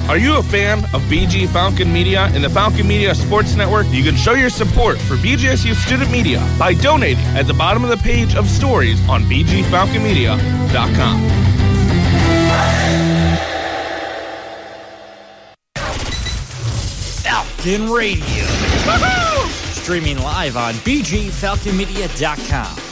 Are you a fan of BG Falcon Media and the Falcon Media Sports Network? You can show your support for BGSU Student Media by donating at the bottom of the page of stories on bgfalconmedia.com. Falcon Radio. Woo-hoo! Streaming live on bgfalconmedia.com.